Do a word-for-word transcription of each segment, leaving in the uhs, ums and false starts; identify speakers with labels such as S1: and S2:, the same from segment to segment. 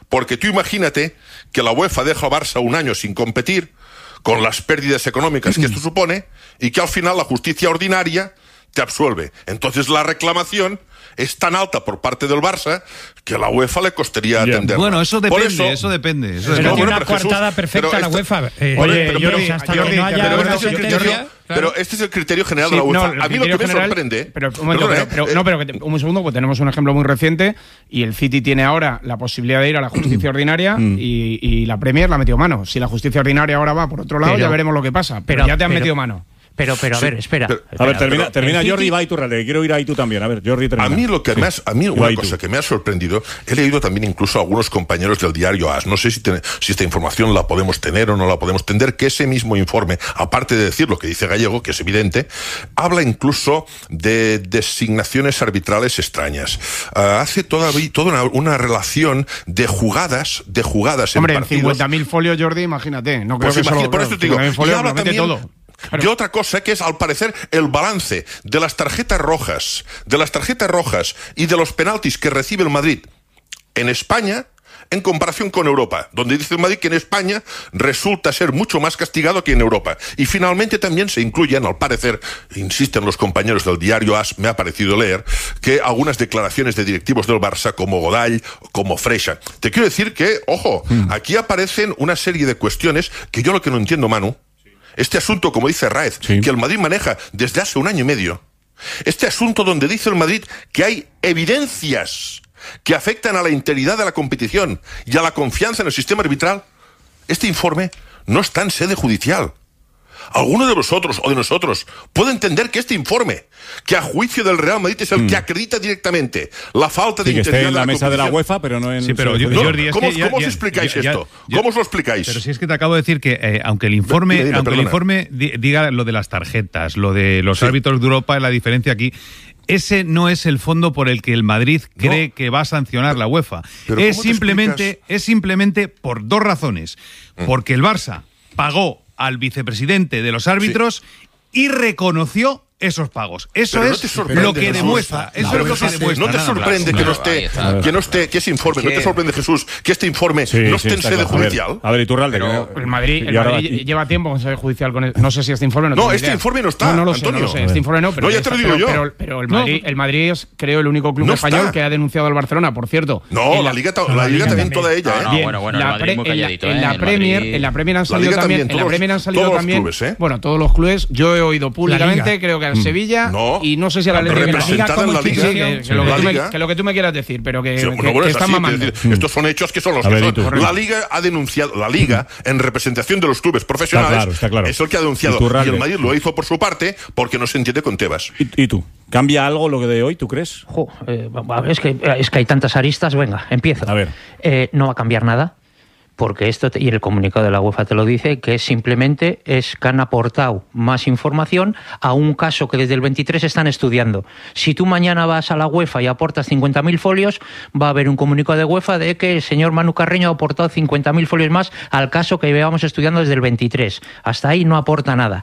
S1: Porque tú imagínate que la UEFA deja a Barça un año sin competir, con las pérdidas económicas que esto supone, y que al final la justicia ordinaria te absuelve. Entonces la reclamación es tan alta por parte del Barça que a la UEFA le costaría yeah. atenderla.
S2: Bueno, eso depende,
S1: eso,
S2: eso depende. Eso
S3: pero
S2: depende.
S3: tiene
S1: bueno,
S3: una coartada
S1: Jesús,
S3: perfecta la UEFA. Eh,
S1: oye,
S3: pero,
S1: pero,
S3: Jordi,
S1: pero,
S3: hasta
S1: Jordi,
S3: que no haya
S1: pero,
S3: una
S1: este es el criterio,
S3: sentencia,
S1: pero
S3: claro.
S1: este es el criterio general
S3: Sí,
S1: de la UEFA.
S3: no,
S1: a mí lo que me
S3: general,
S1: sorprende...
S3: Pero, un momento,
S1: perdona,
S3: pero, pero,
S1: eh,
S3: no, pero que te, un segundo, pues tenemos un ejemplo muy reciente y el City tiene ahora la posibilidad de ir a la justicia ordinaria y, y la Premier la ha metido mano. Si la justicia ordinaria ahora va por otro lado, pero, ya veremos lo que pasa. Pero, pero ya te han pero, metido mano.
S4: Pero, pero, a ver, espera.
S1: Pero,
S4: espera
S5: a ver, termina,
S4: pero,
S5: termina Jordi y va Iturralde. Quiero ir ahí tú también. A ver, Jordi, termina.
S1: A mí lo que
S5: sí.
S1: me has, a mí una cosa que me ha sorprendido, he leído también incluso a algunos compañeros del diario AS, no sé si, ten, si esta información la podemos tener o no la podemos tener, que ese mismo informe, aparte de decir lo que dice Gallego, que es evidente, habla incluso de designaciones arbitrales extrañas. Uh, hace toda, toda una, una relación de jugadas, de jugadas
S3: Hombre,
S1: en
S3: en cincuenta mil folios, Jordi, imagínate. No creo
S1: pues
S3: que
S1: imagínate,
S3: solo,
S1: por eso te digo,
S3: folios,
S1: y habla también
S3: todo.
S1: de otra cosa que es, al parecer, el balance de las tarjetas rojas, de las tarjetas rojas y de los penaltis que recibe el Madrid en España en comparación con Europa, donde dice el Madrid que en España resulta ser mucho más castigado que en Europa. Y finalmente también se incluyen, al parecer, insisten los compañeros del diario AS, me ha parecido leer, que algunas declaraciones de directivos del Barça, como Godall, como Freixa. Te quiero decir que, ojo, mm. aquí aparecen una serie de cuestiones que yo lo que no entiendo, Manu, este asunto, como dice Raez, sí. que el Madrid maneja desde hace un año y medio, este asunto donde dice el Madrid que hay evidencias que afectan a la integridad de la competición y a la confianza en el sistema arbitral, este informe no está en sede judicial. ¿Alguno de vosotros o de nosotros puede entender que este informe, que a juicio del Real Madrid es el mm. que acredita directamente la falta de
S5: sí, que
S1: integridad
S5: esté en
S1: de la,
S5: la mesa
S1: competición?
S5: de la UEFA, pero no en...
S2: Sí, pero yo,
S1: no,
S2: Jordi, es
S1: ¿Cómo,
S2: que ya,
S1: ¿cómo
S2: ya,
S1: os explicáis
S2: ya, ya,
S1: esto?
S2: ya,
S1: ¿Cómo os lo explicáis?
S2: Pero si es que te acabo de decir que, eh, aunque el informe
S1: dime, dime,
S2: aunque el
S1: perdona.
S2: informe diga lo de las tarjetas, lo de los
S1: sí.
S2: árbitros de Europa, la diferencia aquí... Ese no es el fondo por el que el Madrid cree no. que va a sancionar la UEFA. Es simplemente, es simplemente por dos razones. Mm. Porque el Barça pagó al vicepresidente de los árbitros sí. y reconoció esos pagos. Eso
S1: pero
S2: es
S1: no
S2: lo que demuestra. Eso es lo que demuestra.
S1: No te sorprende que no esté, que no esté, que ese informe,
S4: es que...
S1: no te sorprende, Jesús, que este informe
S5: sí,
S1: no
S5: sí,
S1: esté en sede
S5: claro.
S1: judicial.
S5: A ver, Iturralde.
S3: Pero el Madrid, el
S5: ahora...
S3: Madrid lleva tiempo con sede judicial con el... No sé si este informe no.
S1: No,
S3: tengo
S1: este
S3: idea.
S1: informe no está.
S3: No, no lo
S1: Antonio.
S3: sé, no lo sé. Este informe no, pero
S1: no, ya te lo digo
S3: pero,
S1: yo.
S3: Pero, pero el Madrid, no. el Madrid es, creo, el único club
S1: no
S3: español
S1: está.
S3: que ha denunciado al Barcelona, por cierto.
S1: No, la, la Liga, la la Liga también, toda ella, ¿eh?
S4: No, no, bueno, bueno,
S3: la
S4: el Madrid muy calladito,
S3: en
S4: ¿eh?
S3: la Premier, en la Premier han salido también, en la Premier han salido también, bueno, todos los clubes. Yo he oído públicamente, creo que al Sevilla y no sé si a la Liga.
S1: Representada en la Liga.
S3: Sí, que, que, lo que, me, que lo que tú me quieras decir, pero que,
S1: sí, bueno,
S3: que,
S1: bueno,
S3: que están
S1: así,
S3: mamando.
S1: Es decir, estos son hechos que son los a que ver, son. La Liga ha denunciado, la Liga, en representación de los clubes profesionales, está claro, está claro. es el que ha denunciado. Y, y el Madrid lo hizo por su parte porque no se entiende con Tebas.
S5: ¿Y, y tú? ¿Cambia algo lo que de hoy, tú crees?
S4: Jo, eh, es, que, es que hay tantas aristas, venga, empiezo.
S5: A ver.
S4: Eh, no va a cambiar nada. Porque esto, y el comunicado de la UEFA te lo dice, que simplemente es que han aportado más información a un caso que desde el veintitrés están estudiando. Si tú mañana vas a la UEFA y aportas cincuenta mil folios, va a haber un comunicado de UEFA de que el señor Manu Carreño ha aportado cincuenta mil folios más al caso que llevamos estudiando desde el veintitrés. Hasta ahí no aporta nada.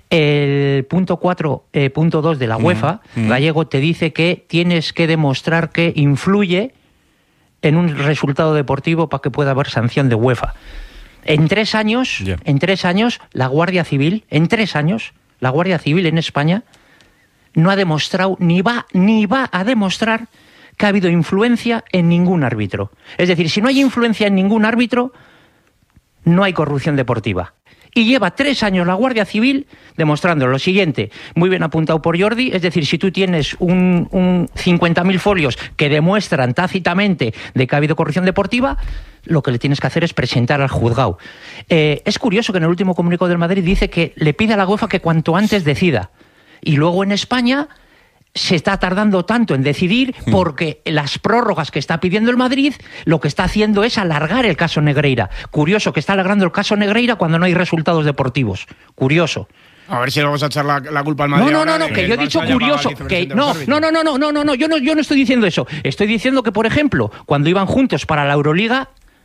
S4: El punto cuatro punto dos de la UEFA, mm, mm. Gallego, te dice que tienes que demostrar que influye en un resultado deportivo para que pueda haber sanción de UEFA. En tres años, yeah. en tres años, la Guardia Civil, en tres años, la Guardia Civil en España no ha demostrado, ni va, ni va a demostrar que ha habido influencia en ningún árbitro. Es decir, si no hay influencia en ningún árbitro, no hay corrupción deportiva. Y lleva tres años la Guardia Civil demostrando lo siguiente, muy bien apuntado por Jordi, es decir, si tú tienes un, un cincuenta mil folios que demuestran tácitamente de que ha habido corrupción deportiva, lo que le tienes que hacer es presentar al juzgado. Eh, es curioso que en el último comunicado del Madrid dice que le pide a la UEFA que cuanto antes decida. Y luego en España se está tardando tanto en decidir porque las prórrogas que está pidiendo el Madrid lo que está haciendo es alargar el caso Negreira. Curioso que está alargando el caso Negreira cuando no hay resultados deportivos. Curioso.
S3: A ver si le vamos a echar la, la culpa al Madrid.
S4: No, no, no, no, que yo he dicho curioso. Que, no, no, no, no, no, no, no, no, yo no, yo no estoy diciendo eso. Estoy diciendo que, por ejemplo, cuando iban juntos para la Euroliga,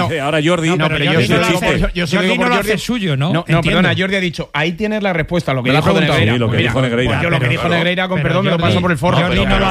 S3: no.
S5: Ahora Jordi.
S3: No, pero yo sí lo digo por- yo sí lo digo por Jordi.
S6: suyo, ¿no?
S3: No, no, perdona, Jordi ha dicho, ahí tienes la respuesta a lo que
S5: Me lo
S3: dijo
S5: ha preguntado.
S3: Negreira.
S5: Sí, lo que
S3: Pues mira,
S5: dijo Negreira.
S3: pues yo lo que
S1: Pero,
S3: dijo
S1: claro.
S3: Negreira, con
S6: Pero
S3: perdón, me lo
S6: Jordi-
S3: paso por el forro.
S6: Jordi
S3: Pero-
S6: no lo
S3: pero-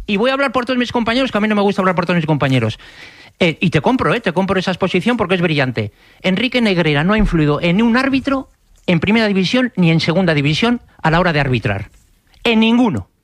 S4: Y voy a hablar por todos mis compañeros, que a mí no me gusta hablar por todos mis compañeros. Eh, y te compro, eh, te compro esa exposición porque es brillante. Enrique Negreira no ha influido en un árbitro en primera división ni en segunda división a la hora de arbitrar. En ninguno.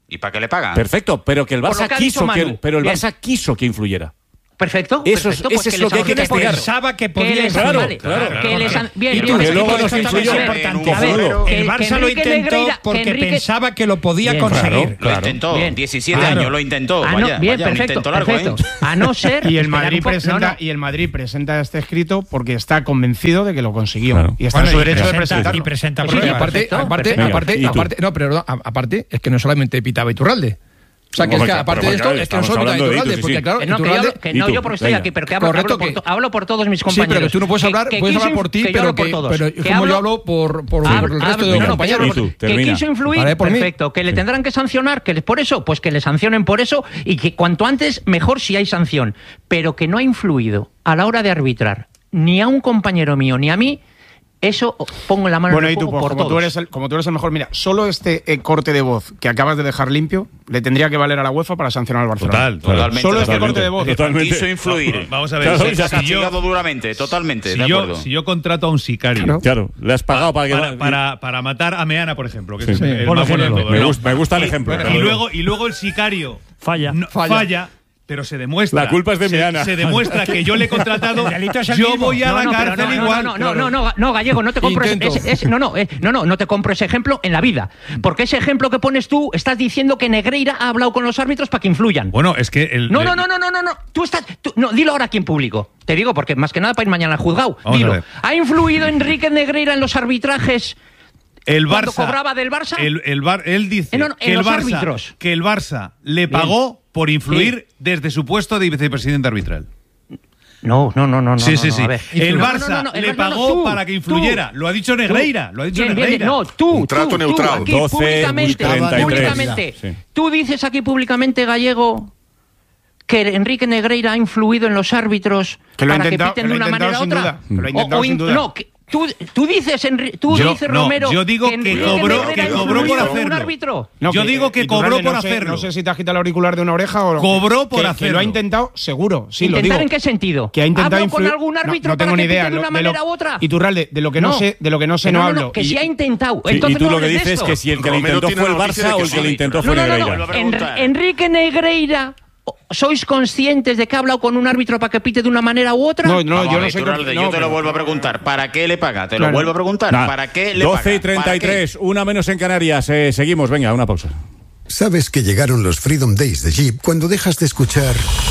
S7: ¿Y para qué le pagan?
S5: Perfecto, pero que el
S4: Por lo
S5: Barça
S4: que ha
S5: quiso
S4: dicho
S5: que,
S4: Manu.
S5: pero el
S4: Bien.
S5: Barça quiso que influyera.
S4: Perfecto.
S5: Eso
S4: perfecto,
S5: es,
S4: pues
S5: eso es lo que hay que
S4: les-
S5: investigar.
S8: Pensaba que
S4: que
S8: podía
S4: les-
S5: Claro,
S4: vale,
S5: claro.
S4: que les han- bien,
S5: Y
S4: bien,
S5: que luego
S4: esto
S5: nos
S4: es
S5: influyó
S4: importante.
S5: en
S4: A ver,
S5: cojonudo.
S4: que-
S8: El
S4: que
S8: Barça lo
S4: Enrique
S8: intentó
S4: Negreira- que
S8: porque
S4: Enrique-
S8: pensaba que lo podía
S4: Bien.
S8: conseguir.
S5: Claro,
S7: Lo
S5: claro.
S7: intentó.
S4: Bien.
S7: diecisiete
S8: Claro.
S7: años lo intentó.
S4: Ah, no,
S7: vaya,
S4: bien,
S7: vaya, un
S4: perfecto,
S7: intento largo,
S4: perfecto.
S7: ¿eh?
S4: A no ser
S3: Y el
S4: esperar
S3: Madrid
S4: un poco-
S3: presenta
S4: no, no.
S3: y el Madrid presenta este escrito porque está convencido de que lo consiguió
S5: Claro.
S3: y está
S8: Bueno,
S3: en su
S8: y
S3: derecho de
S8: presenta-
S3: presentarlo.
S8: y presenta
S4: Pues sí,
S8: pruebas.
S9: aparte,
S4: perfecto,
S9: aparte,
S4: perfecto.
S9: aparte,
S5: Venga, ¿y tú?
S9: aparte, no, pero a- aparte es que no solamente pitaba Iturralde. O sea, que es
S5: Hombre,
S9: que aparte
S5: pero
S9: de esto,
S5: claro,
S9: es que no
S5: estamos
S9: solo pitaba
S5: hablando de
S9: Iturralde,
S5: Itu, sí,
S9: porque
S5: sí.
S9: claro,
S4: Que no, que yo,
S9: Iturralde...
S4: hablo, que no
S5: Y tú,
S4: yo por estoy
S5: venga.
S4: aquí, pero que hablo,
S9: Correcto,
S4: hablo, por,
S9: que-
S4: to- hablo por todos mis
S9: Sí,
S4: compañeros.
S9: pero que tú no puedes
S4: Que-
S9: hablar,
S4: que
S9: puedes
S4: quiso
S9: hablar por ti,
S4: inf- que yo
S9: pero
S4: hablo por
S9: que,
S4: todos.
S9: pero es
S4: Que
S9: como
S4: hablo-
S9: yo hablo por, por
S4: Hablo-
S9: el resto
S4: hablo-
S9: de
S4: no, no,
S9: compañeros.
S4: que yo
S5: Y tú,
S4: hablo- que
S5: termina.
S4: quiso influir,
S9: Vale, por mí.
S4: perfecto, que le tendrán que sancionar, que les- por eso, pues que le sancionen por eso y que cuanto antes mejor si hay sanción, pero que no ha influido a la hora de arbitrar ni a un compañero mío ni a mí, eso pongo la mano
S3: Bueno,
S4: en
S3: y
S4: el
S3: tú,
S4: fuego
S3: pues,
S4: por
S3: como, tú
S4: todos.
S3: eres el, como tú eres el mejor, mira, solo este eh, corte de voz que acabas de dejar limpio le tendría que valer a la UEFA para sancionar al Barcelona.
S2: Total, total.
S7: Totalmente,
S3: Solo este
S7: totalmente.
S3: corte de voz.
S5: Totalmente.
S7: Quiso influir.
S2: Vamos a ver,
S5: Claro,
S2: si-
S5: ya
S7: Se ha
S2: si yo-
S7: castigado duramente, totalmente,
S2: si
S7: de
S2: yo,
S7: acuerdo.
S2: si yo contrato a un sicario
S3: Claro.
S5: Claro, le has pagado para que...
S2: para, para, para matar a Meana, por ejemplo, que
S5: Sí.
S2: es el, el
S9: Por
S2: más bueno de
S9: ejemplo.
S2: todos,
S5: Me
S2: ¿no?
S5: gusta- me gusta el
S2: Y-
S5: ejemplo,
S2: Y,
S5: pero-
S2: luego, y luego el sicario
S6: Falla.
S2: no-
S9: Falla.
S2: falla, pero se demuestra.
S5: La culpa es de
S2: se,
S5: Meana.
S2: Se demuestra que yo le he contratado.
S8: El delito es el
S2: Yo
S8: mismo.
S2: voy a
S4: No,
S2: la
S4: no, pero
S2: cárcel
S4: no, no,
S2: igual.
S4: No, no, no, no, no, Gallego, no te compro ese,
S9: Intento.
S4: ese- ese- no, no, eh, no, no, no te compro ese ejemplo en la vida, porque ese ejemplo que pones tú estás diciendo que Negreira ha hablado con los árbitros para que influyan.
S2: Bueno, es que el.
S4: No,
S2: el-
S4: no, no, no, no, no, no. Tú estás. tú- no, dilo ahora aquí en público. Te digo, porque más que nada para ir mañana al juzgado.
S2: Vamos a
S4: Dilo.
S2: ver.
S4: ¿Ha influido Enrique Negreira en los arbitrajes?
S2: El
S4: cuando
S2: Barça.
S4: cobraba del Barça?
S2: El, el Bar- él dice
S4: Eh, no, no, en
S2: que, el
S4: los
S2: Barça,
S4: árbitros.
S2: que el Barça le pagó por influir
S4: Sí.
S2: desde su puesto de vicepresidente arbitral.
S4: No, no, no, no, no.
S2: sí,
S4: no,
S2: sí,
S4: no,
S2: sí.
S4: a ver.
S2: El
S4: No,
S2: Barça
S4: no, no, no, el
S2: le
S4: Barça, no,
S2: pagó
S4: tú,
S2: para que
S4: tú,
S2: influyera. Lo ha dicho
S4: tú.
S2: Negreira. Lo ha dicho
S4: Bien, bien,
S2: Negreira.
S4: bien. No, tú,
S1: Un trato
S4: tú,
S1: neutral.
S4: Tú, aquí,
S5: doce,
S4: públicamente,
S5: treinta y tres.
S4: públicamente.
S5: Sí.
S4: Tú dices aquí públicamente, Gallego, que Enrique Negreira ha influido en los árbitros
S3: Que lo ha
S4: para
S3: intentado-
S4: que piten
S3: que
S4: de
S3: lo ha
S4: una manera
S3: intentado
S4: u
S3: sin
S4: otra.
S3: duda. Que lo ha
S4: O-
S3: intentado
S4: o
S3: sin
S4: in-
S3: duda.
S4: No, que tú, tú dices, Enri- tú
S2: Yo-
S4: dices
S2: no,
S4: Romero,
S2: yo digo que
S4: Enrique
S2: cobró-
S4: Negreira
S2: que
S4: ha
S2: cobró por
S4: influido en un
S2: hacerlo.
S4: árbitro.
S3: No,
S2: Yo digo que
S3: Iturralde,
S2: cobró por
S3: no sé-
S2: hacerlo.
S3: No sé si te agita el auricular de una oreja o.
S2: Cobró por
S3: que- Que
S2: hacerlo.
S3: lo ha intentado, seguro. Sí, lo
S4: ¿Intentar
S3: digo.
S4: en qué sentido?
S3: Que ha intentado
S4: ¿Hablo con
S3: influir-
S4: algún
S3: No,
S4: árbitro
S3: no tengo
S4: para
S3: ni
S4: que
S3: idea.
S4: pite de
S3: lo-
S4: una
S3: de
S4: manera
S3: lo-
S4: u otra?
S3: Iturralde, de lo que no, sé, de lo que no sé
S4: Que
S3: no,
S4: no,
S3: hablo.
S4: que
S3: Y-
S4: si ha intentado.
S5: Sí,
S4: Entonces
S5: y tú
S4: no
S5: lo que
S4: hables de
S5: dices es
S4: esto.
S5: que si el que le
S1: Romero
S5: intentó
S1: tiene
S5: fue el
S1: la noticia
S5: Barça
S1: de
S5: o
S1: que
S5: el que le
S1: sí.
S5: intentó
S4: No,
S5: fue
S4: no, no,
S5: Negreira.
S4: no.
S7: Vuelvo a
S4: En-
S7: preguntar.
S4: Enrique Negreira, ¿sois conscientes de que ha hablado con un árbitro para que pite de una manera u otra?
S3: No, no,
S7: Vamos
S3: yo
S7: a
S3: no
S7: ver,
S3: soy.
S7: Iturralde,
S3: no,
S7: yo te lo
S3: pero-
S7: vuelvo a preguntar. ¿Para qué le paga? Te
S3: Claro.
S7: lo vuelvo a preguntar.
S5: Nah,
S7: ¿Para qué le
S5: doce
S7: paga?
S5: y treinta y tres, una menos en Canarias. Eh, seguimos, venga, una pausa.
S10: Sabes que llegaron los Freedom Days de Jeep cuando dejas de escuchar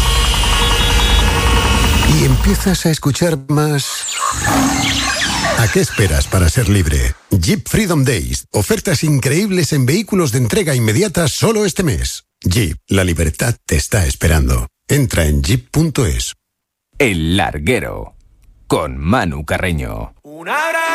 S10: y empiezas a escuchar más. ¿A qué esperas para ser libre? Jeep Freedom Days. Ofertas increíbles en vehículos de entrega inmediata solo este mes. Jeep, la libertad te está esperando. Entra en jeep punto es.
S11: El Larguero, con Manu Carreño.